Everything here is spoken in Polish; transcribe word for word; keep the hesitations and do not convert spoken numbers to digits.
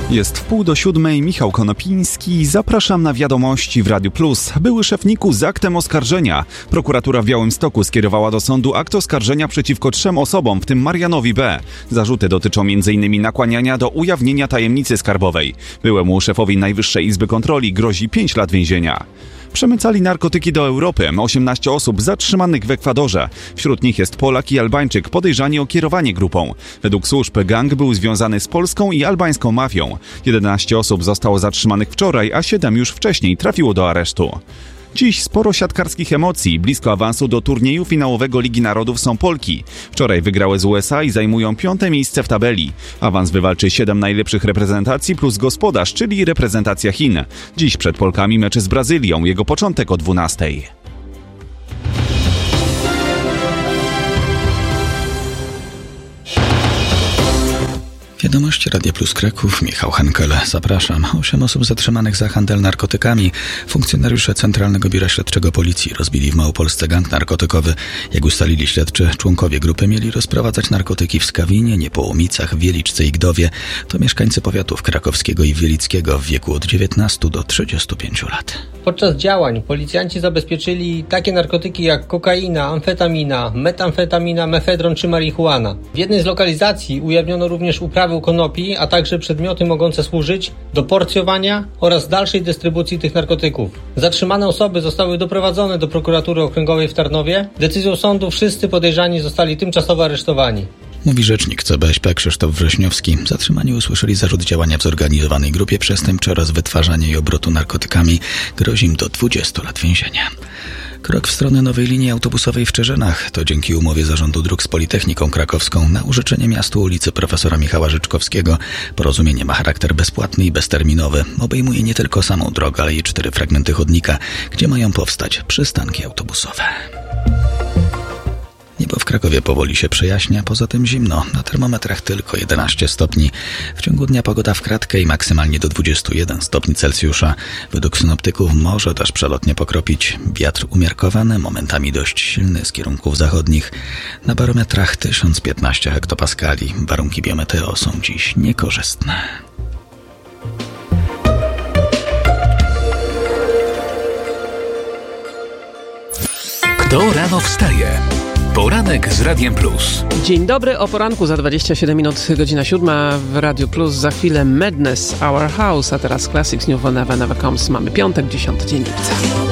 Jest wpół do siódmej, Michał Konopiński. Zapraszam na wiadomości w Radiu Plus. Były szef N I K-u z aktem oskarżenia. Prokuratura w Białymstoku skierowała do sądu akt oskarżenia przeciwko trzem osobom, w tym Marianowi B. Zarzuty dotyczą m in nakłaniania do ujawnienia tajemnicy skarbowej. Byłemu szefowi Najwyższej Izby Kontroli grozi pięć lat więzienia. Przemycali narkotyki do Europy. osiemnaście osób zatrzymanych w Ekwadorze. Wśród nich jest Polak i Albańczyk podejrzani o kierowanie grupą. Według służb gang był związany z polską i albańską mafią. jedenaście osób zostało zatrzymanych wczoraj, a siedem już wcześniej trafiło do aresztu. Dziś sporo siatkarskich emocji. Blisko awansu do turnieju finałowego Ligi Narodów są Polki. Wczoraj wygrały z U S A i zajmują piąte miejsce w tabeli. Awans wywalczy siedem najlepszych reprezentacji plus gospodarz, czyli reprezentacja Chin. Dziś przed Polkami mecz z Brazylią. Jego początek o dwunastej. Wiadomości Radia Plus Kraków, Michał Henkel. Zapraszam. Osiem osób zatrzymanych za handel narkotykami. Funkcjonariusze Centralnego Biura Śledczego Policji rozbili w Małopolsce gang narkotykowy. Jak ustalili śledczy, członkowie grupy mieli rozprowadzać narkotyki w Skawinie, Niepołomicach, Wieliczce i Gdowie. To mieszkańcy powiatów krakowskiego i wielickiego w wieku od dziewiętnastu do trzydziestu pięciu lat. Podczas działań policjanci zabezpieczyli takie narkotyki jak kokaina, amfetamina, metamfetamina, mefedron czy marihuana. W jednej z lokalizacji ujawniono również uprawy konopi, a także przedmioty mogące służyć do porcjowania oraz dalszej dystrybucji tych narkotyków. Zatrzymane osoby zostały doprowadzone do prokuratury okręgowej w Tarnowie. Decyzją sądu wszyscy podejrzani zostali tymczasowo aresztowani. Mówi rzecznik C B S P Krzysztof Wrześniowski. Zatrzymani usłyszeli zarzut działania w zorganizowanej grupie przestępczej oraz wytwarzania i obrotu narkotykami. Grozi im do dwudziestu lat więzienia. Krok w stronę nowej linii autobusowej w Czyżynach to dzięki umowie Zarządu Dróg z Politechniką Krakowską na użyczenie miastu ulicy profesora Michała Życzkowskiego. Porozumienie ma charakter bezpłatny i bezterminowy. Obejmuje nie tylko samą drogę, ale i cztery fragmenty chodnika, gdzie mają powstać przystanki autobusowe. Niebo w Krakowie powoli się przejaśnia, poza tym zimno. Na termometrach tylko jedenaście stopni. W ciągu dnia pogoda w kratkę i maksymalnie do dwudziestu jeden stopni Celsjusza. Według synoptyków może też przelotnie pokropić. Wiatr umiarkowany, momentami dość silny z kierunków zachodnich. Na barometrach tysiąc piętnaście hektopaskali. Warunki biometeo są dziś niekorzystne. Kto rano wstaje? Poranek z Radiem Plus. Dzień dobry, o poranku za dwadzieścia siedem minut, godzina siódma w Radiu Plus. Za chwilę Madness, Our House, a teraz Classics New Whenever Never Comes. Mamy piątek, dziesiąty dzień lipca.